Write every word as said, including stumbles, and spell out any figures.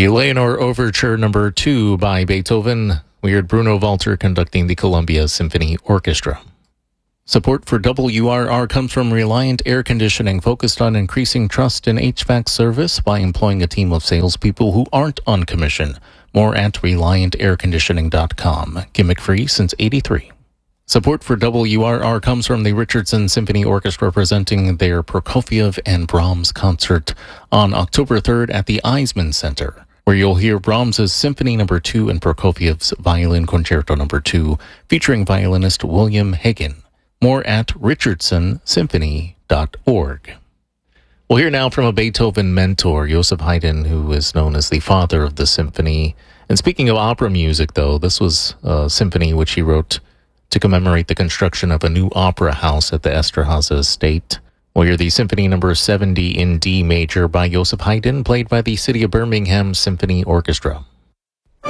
The Leonore Overture Number two by Beethoven. We heard Bruno Walter conducting the Columbia Symphony Orchestra. Support for W R R comes from Reliant Air Conditioning, focused on increasing trust in H V A C service by employing a team of salespeople who aren't on commission. More at reliant air conditioning dot com. Gimmick-free since eighty-three. Support for W R R comes from the Richardson Symphony Orchestra, presenting their Prokofiev and Brahms concert on October third at the Eisman Center, where you'll hear Brahms's Symphony Number two and Prokofiev's Violin Concerto Number two, featuring violinist William Hagen. More at richardson symphony dot org. We'll hear now from a Beethoven mentor, Joseph Haydn, who is known as the father of the symphony. And speaking of opera music, though, this was a symphony which he wrote to commemorate the construction of a new opera house at the Esterhazy estate. We'll hear the Symphony Number seventy in D major by Joseph Haydn, played by the City of Birmingham Symphony Orchestra.